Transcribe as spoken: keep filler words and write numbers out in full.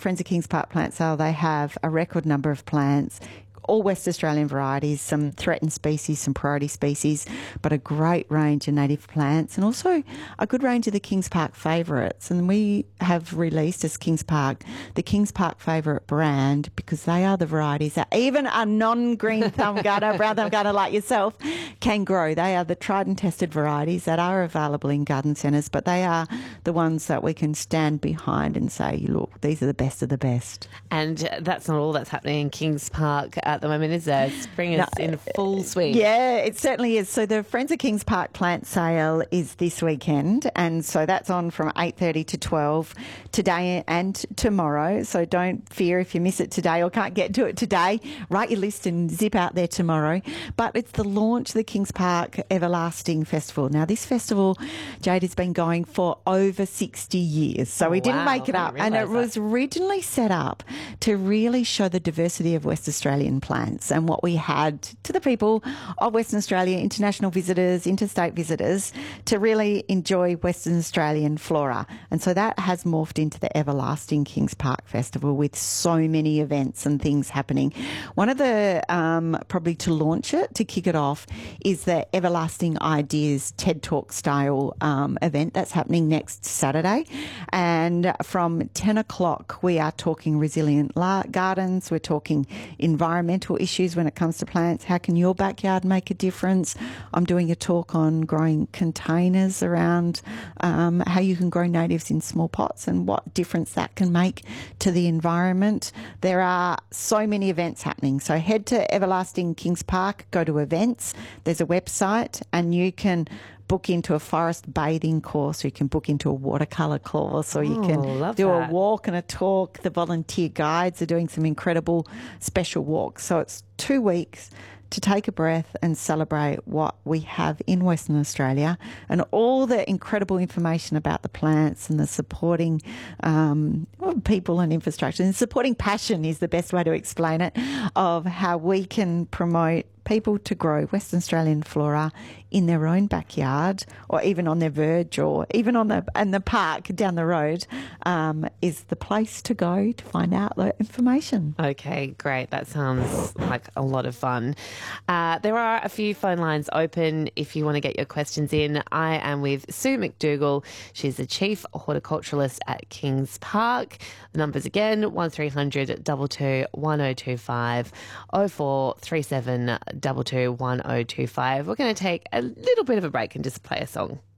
Friends of Kings Park Plant Sale, they have a record number of plants, all West Australian varieties, some threatened species, some priority species, but a great range of native plants and also a good range of the Kings Park favourites. And we have released as Kings Park the Kings Park favourite brand because they are the varieties that even a non-green thumb gardener, brown thumb gardener like yourself can grow. They are the tried and tested varieties that are available in garden centres, but they are the ones that we can stand behind and say, look, these are the best of the best. And that's not all that's happening in Kings Park at the moment, is there? Spring is no, in full swing. Yeah, it certainly is. So the Friends of Kings Park Plant Sale is this weekend, and so that's on from eight thirty to twelve today and tomorrow. So don't fear if you miss it today or can't get to it today. Write your list and zip out there tomorrow. But it's the launch of the Kings Park Everlasting Festival. Now, this festival, Jade, has been going for over sixty years. So oh, we didn't wow. make it up. And it was that. originally set up to really show the diversity of West Australian plants and what we had to the people of Western Australia, international visitors, interstate visitors, to really enjoy Western Australian flora. And so that has morphed into the Everlasting Kings Park Festival with so many events and things happening. One of the, um, probably to launch it, to kick it off, is the Everlasting Ideas TED Talk style um, event that's happening next Saturday. And from ten o'clock, we are talking resilient la- gardens, we're talking environmental issues when it comes to plants. How can your backyard make a difference? I'm doing a talk on growing containers around um, how you can grow natives in small pots and what difference that can make to the environment. There are so many events happening. So head to Everlasting Kings Park, go to events. There's a website and you can book into a forest bathing course, or you can book into a watercolour course, or you oh, can do that. a walk and a talk. The volunteer guides are doing some incredible special walks. So it's two weeks to take a breath and celebrate what we have in Western Australia and all the incredible information about the plants and the supporting um, people and infrastructure. And supporting passion is the best way to explain it, of how we can promote people to grow Western Australian flora in their own backyard, or even on their verge, or even on the in the park down the road, um, is the place to go to find out the information. Okay, great. That sounds like a lot of fun. Uh, there are a few phone lines open if you want to get your questions in. I am with Sue McDougall. She's the Chief Horticulturalist at Kings Park. The numbers again, one three hundred two two one oh two five, oh four three seven two two one oh two five. We're going to take a little bit of a break and just play a song.